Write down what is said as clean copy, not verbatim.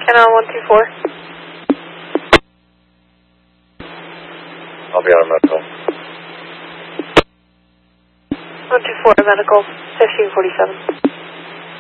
And on 124. I'll be on medical. 124 medical, 1547.